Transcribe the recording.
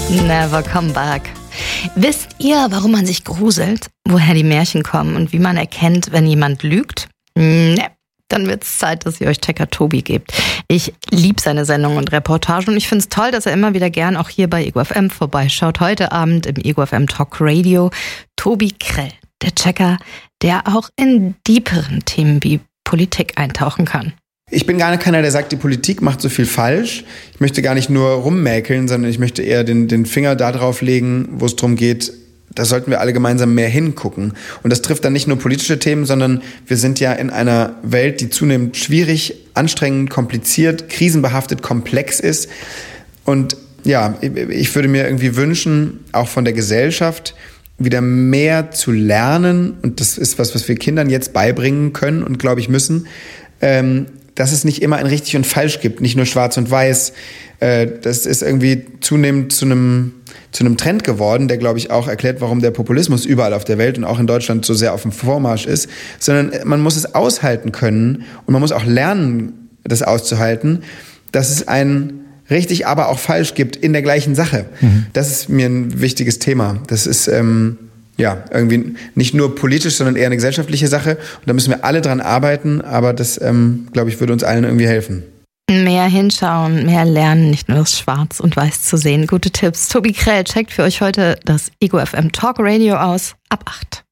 Never come back. Wisst ihr, warum man sich gruselt? Woher die Märchen kommen und wie man erkennt, wenn jemand lügt? Ne. Dann wird es Zeit, dass ihr euch Checker Tobi gebt. Ich liebe seine Sendungen und Reportagen und ich finde es toll, dass er immer wieder gern auch hier bei Ego FM vorbeischaut. Heute Abend im Ego FM Talk Radio Tobi Krell, der Checker, der auch in deeperen Themen wie Politik eintauchen kann. Ich bin gar nicht keiner, der sagt, die Politik macht so viel falsch. Ich möchte gar nicht nur rummäkeln, sondern ich möchte eher den Finger da drauf legen, wo es darum geht, da sollten wir alle gemeinsam mehr hingucken. Und das trifft dann nicht nur politische Themen, sondern wir sind ja in einer Welt, die zunehmend schwierig, anstrengend, kompliziert, krisenbehaftet, komplex ist. Und ja, ich würde mir irgendwie wünschen, auch von der Gesellschaft, wieder mehr zu lernen. Und das ist was wir Kindern jetzt beibringen können und, glaube ich, müssen, dass es nicht immer ein richtig und falsch gibt, nicht nur schwarz und weiß. Das ist irgendwie zunehmend zu einem Trend geworden, der, glaube ich, auch erklärt, warum der Populismus überall auf der Welt und auch in Deutschland so sehr auf dem Vormarsch ist. Sondern man muss es aushalten können und man muss auch lernen, das auszuhalten, dass es ein richtig, aber auch falsch gibt in der gleichen Sache. Mhm. Das ist mir ein wichtiges Thema. Das ist irgendwie nicht nur politisch, sondern eher eine gesellschaftliche Sache. Und da müssen wir alle dran arbeiten, aber das, glaube ich, würde uns allen irgendwie helfen. Mehr hinschauen, mehr lernen, nicht nur das Schwarz und Weiß zu sehen. Gute Tipps. Tobi Krell checkt für euch heute das Ego FM Talk Radio aus ab 8.